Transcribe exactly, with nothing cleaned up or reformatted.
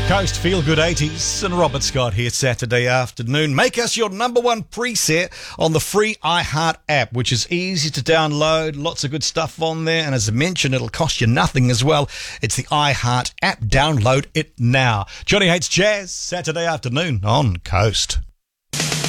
Coast Feel Good eighties and Robert Scott here Saturday afternoon. Make us your number one preset on the free iHeart app, which is easy to download. Lots of good stuff on there. And as I mentioned, it'll cost you nothing as well. It's the iHeart app. Download it now. Johnny Hates Jazz, Saturday afternoon on Coast.